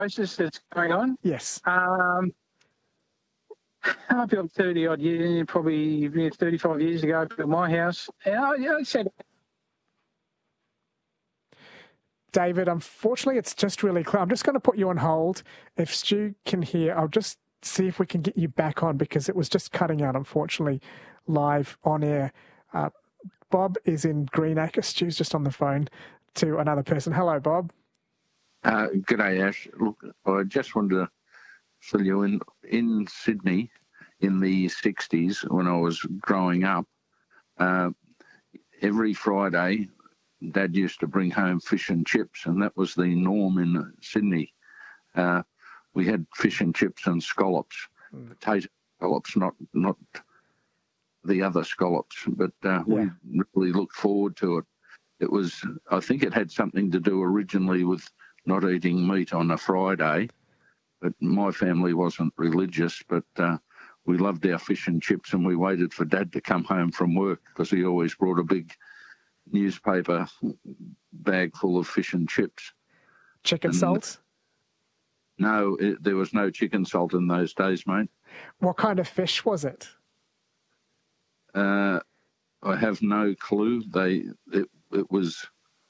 process that's going on. Yes. I built 30-odd years, probably 35 years ago, I built my house. I said, David, unfortunately, it's just really clear. I'm just going to put you on hold. If Stu can hear, I'll just see if we can get you back on because it was just cutting out, unfortunately, live on air. Bob is in Greenacre. Stu's just on the phone to another person. Hello, Bob. G'day, Ash. Look, I just wanted to fill you in Sydney in the 60s when I was growing up. Every Friday, Dad used to bring home fish and chips, and that was the norm in Sydney. We had fish and chips and scallops, potato scallops, not the other scallops, but we really looked forward to it. It was, I think it had something to do originally with not eating meat on a Friday, but my family wasn't religious, but we loved our fish and chips, and we waited for Dad to come home from work because he always brought a big newspaper bag full of fish and chips. Chicken salt? No, there was no chicken salt in those days, mate. What kind of fish was it? I have no clue. It was,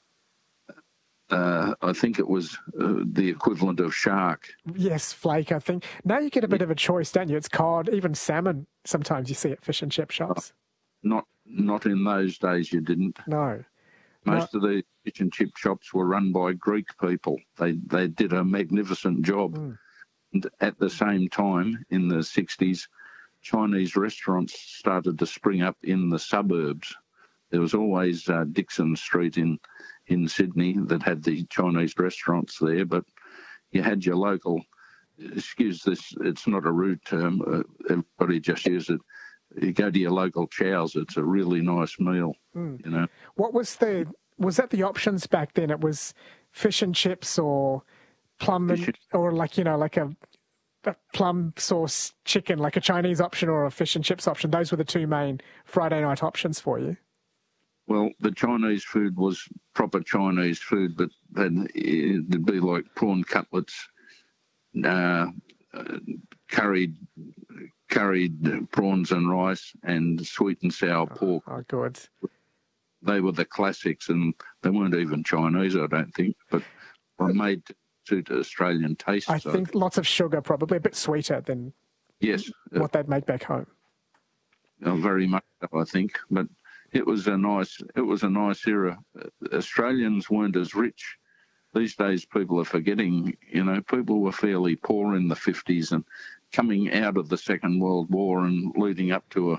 I think it was the equivalent of shark. Yes, flake, I think. Now you get a bit of a choice, don't you? It's cod, even salmon. Sometimes you see at fish and chip shops. Not in those days, you didn't. No. Most of the fish and chip shops were run by Greek people. They did a magnificent job. And at the same time, in the 60s, Chinese restaurants started to spring up in the suburbs. There was always Dixon Street in Sydney that had the Chinese restaurants there, but you had your local, excuse this, it's not a rude term, everybody just use it. You go to your local Chow's, it's a really nice meal, you know. What was that the options back then? It was fish and chips or plum or like a plum sauce chicken, like a Chinese option or a fish and chips option. Those were the two main Friday night options for you. Well, the Chinese food was proper Chinese food, but then it'd be like prawn cutlets, curried prawns and rice, and sweet and sour pork. Oh, good. They were the classics, and they weren't even Chinese, I don't think, but were made to suit Australian tastes. I think lots of sugar, probably a bit sweeter than what they'd make back home. Very much so, I think, but it was a nice era. Australians weren't as rich. These days, people are forgetting. People were fairly poor in the 50s, and coming out of the Second World War and leading up to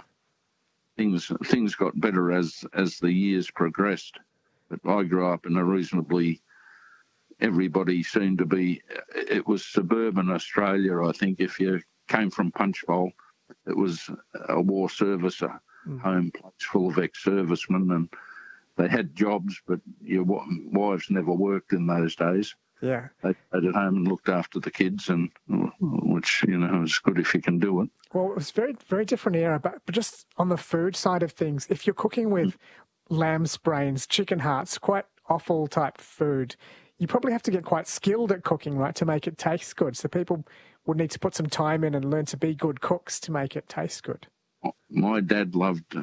things got better as the years progressed. But I grew up in a reasonably, everybody seemed to be, it was suburban Australia, I think. If you came from Punchbowl, it was a war service, a home place full of ex-servicemen, and they had jobs, but your wives never worked in those days. Yeah. They stayed at home and looked after the kids, and which, is good if you can do it. Well, it was very, very different era, but just on the food side of things, if you're cooking with lamb's brains, chicken hearts, quite offal type food, you probably have to get quite skilled at cooking, right, to make it taste good. So people would need to put some time in and learn to be good cooks to make it taste good. My dad loved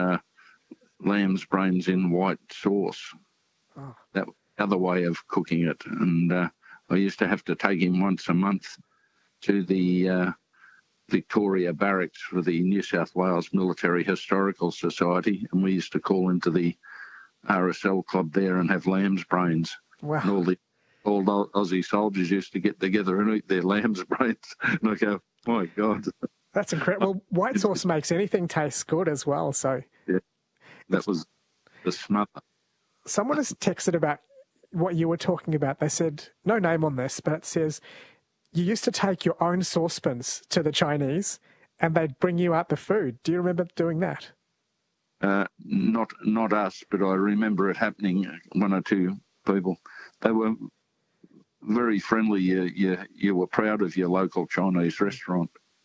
lamb's brains in white sauce. Oh. That was the other way of cooking it. And I used to have to take him once a month to the Victoria Barracks for the New South Wales Military Historical Society, and we used to call into the RSL club there and have lamb's brains. Wow. And all the old Aussie soldiers used to get together and eat their lamb's brains. And I go, my God. That's incredible. Well, white sauce makes anything taste good as well. So yeah, that was the smother. Someone has texted about what you were talking about. They said, no name on this, but it says you used to take your own saucepans to the Chinese and they'd bring you out the food. Do you remember doing that? Not us, but I remember it happening. One or two people. They were very friendly. You were proud of your local Chinese restaurant.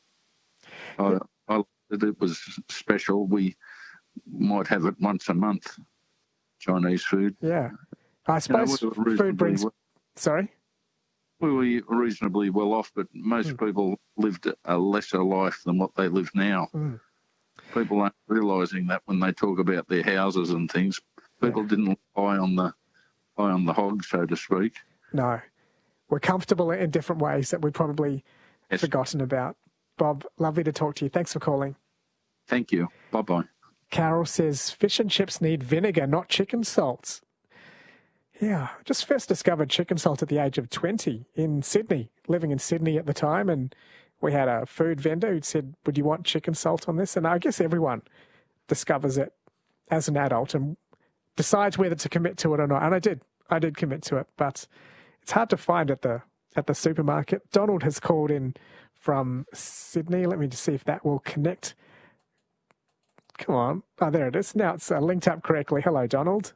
It was special. We might have it once a month, Chinese food. Yeah. I suppose food brings... Sorry? we were reasonably well off, but most people lived a lesser life than what they live now. People aren't realising that when they talk about their houses and things. People didn't lie on the hog, so to speak. No. We're comfortable in different ways that we've probably forgotten about. Bob, lovely to talk to you. Thanks for calling. Thank you. Bye-bye. Carol says, fish and chips need vinegar, not chicken salts. Yeah, just first discovered chicken salt at the age of 20 in Sydney, living in Sydney at the time, and we had a food vendor who said, would you want chicken salt on this? And I guess everyone discovers it as an adult and decides whether to commit to it or not. And I did commit to it, but it's hard to find at the supermarket. Donald has called in from Sydney. Let me just see if that will connect. Come on. Oh, there it is. Now it's linked up correctly. Hello, Donald.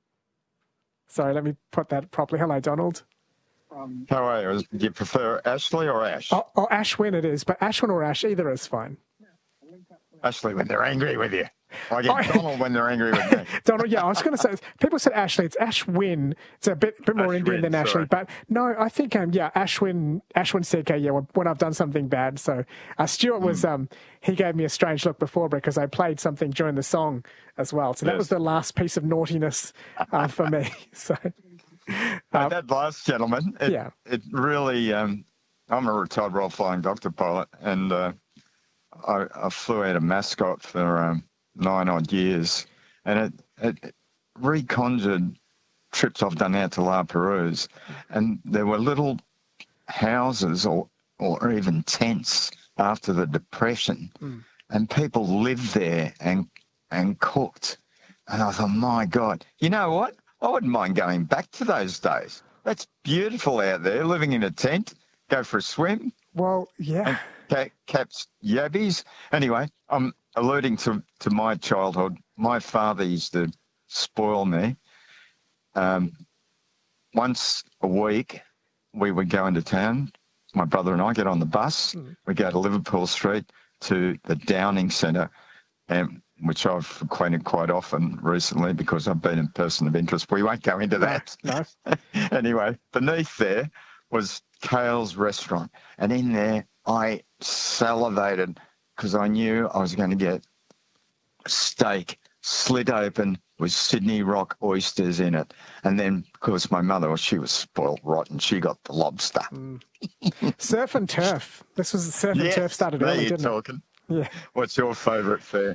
Sorry, let me put that properly. Hello, Donald. How are you? Do you prefer Ashley or Ash? Oh, Ashwin it is, but Ashwin or Ash, either is fine. Ashley when they're angry with you. I get Donald when they're angry with me. Donald, yeah, I was going to say, people said Ashley. It's Ashwin. It's a bit more Indian than Ashley. Sorry. But no, I think, Ashwin said, okay, when I've done something bad. So Stuart was, he gave me a strange look before because I played something during the song as well. So that was the last piece of naughtiness for me. So that last gentleman, it really, I'm a retired Royal Flying Doctor pilot, and I flew out a mascot for 9 odd years, and it reconjured trips I've done out to La Perouse, and there were little houses or even tents after the Depression, and people lived there and cooked, and I thought, my God, you know what? I wouldn't mind going back to those days. That's beautiful out there, living in a tent, go for a swim. Well, yeah. Caps, yabbies. Anyway, I'm alluding to my childhood. My father used to spoil me. Once a week, we would go into town. My brother and I get on the bus. We go to Liverpool Street to the Downing Centre, which I've frequented quite often recently because I've been a person of interest. We won't go into that. No. Anyway, beneath there was Kale's restaurant, and in there I salivated because I knew I was going to get steak slit open with Sydney Rock oysters in it. And then, of course, my mother, she was spoiled rotten. She got the lobster. Surf and turf. This was surf and turf started early, didn't talking. it? Yeah. What's your favourite fare?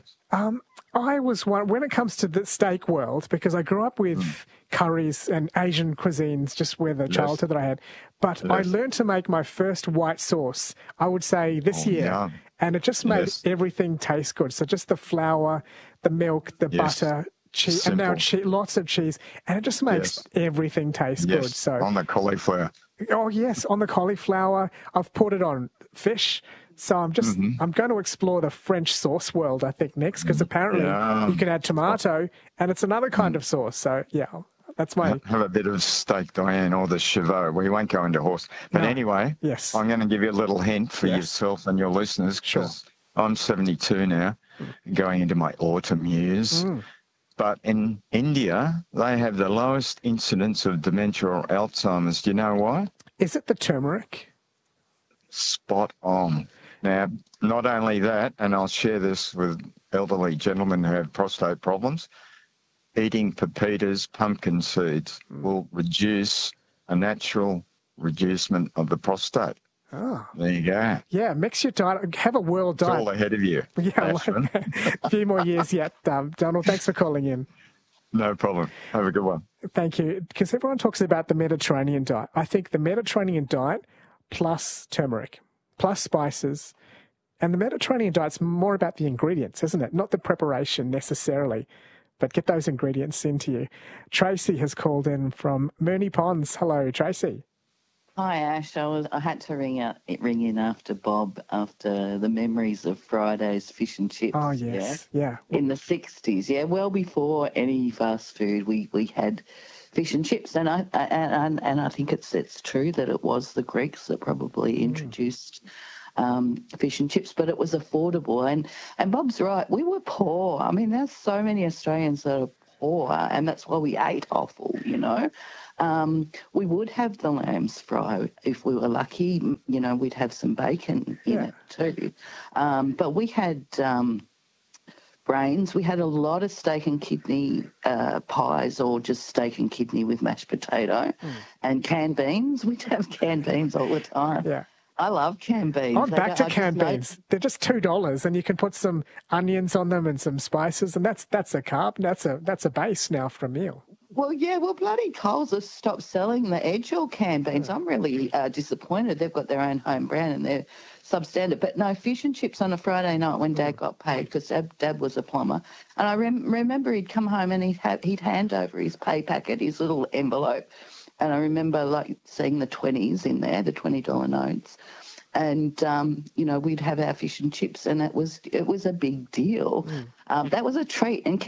I was one, when it comes to the steak world, because I grew up with curries and Asian cuisines, just with the childhood that I had. But I learned to make my first white sauce, I would say this year. Yum. And it just made everything taste good. So just the flour, the milk, the butter, cheese, and now lots of cheese. And it just makes everything taste good. So on the cauliflower. Oh, yes, on the cauliflower. I've put it on fish. So I'm just I'm going to explore the French sauce world, I think, next, because apparently you can add tomato and it's another kind of sauce. So, yeah, that's my... Have a bit of steak Diane or the Chivot. We won't go into horse. But anyway, I'm going to give you a little hint for yourself and your listeners, because I'm 72 now, going into my autumn years. But in India, they have the lowest incidence of dementia or Alzheimer's. Do you know why? Is it the turmeric? Spot on. Now, not only that, and I'll share this with elderly gentlemen who have prostate problems, eating pepitas, pumpkin seeds will reduce a natural reducement of the prostate. Oh. There you go. Yeah, mix your diet. Have a world diet. It's all ahead of you. Yeah, a few more years yet. Donald, thanks for calling in. No problem. Have a good one. Thank you. Because everyone talks about the Mediterranean diet. I think the Mediterranean diet plus turmeric, plus spices, and the Mediterranean diet's more about the ingredients, isn't it? Not the preparation necessarily, but get those ingredients into you. Tracy has called in from Moonee Ponds. Hello, Tracy. Hi, Ash. I had to ring in after Bob, after the memories of Friday's fish and chips. Oh, yes. Yeah. In the 60s. Yeah, well before any fast food, we had fish and chips. And I think it's true that it was the Greeks that probably introduced fish and chips, but it was affordable. And Bob's right. We were poor. I mean, there's so many Australians that are poor, and that's why we ate offal, you know. We would have the lamb's fry if we were lucky. You know, we'd have some bacon in it too. But we had brains. We had a lot of steak and kidney pies, or just steak and kidney with mashed potato and canned beans. We'd have canned beans all the time. Yeah. I love canned beans. I'm back to canned beans. They're just $2, and you can put some onions on them and some spices, and that's a carb. That's a base now for a meal. Well, yeah, bloody Coles has stopped selling the Edgell canned beans. I'm really disappointed. They've got their own home brand and they're substandard. But no, fish and chips on a Friday night when Dad got paid, because Dad was a plumber. And I remember he'd come home and he'd hand over his pay packet, his little envelope. And I remember like seeing the 20s in there, the $20 notes. And, you know, we'd have our fish and chips, and it was a big deal. That was a treat. And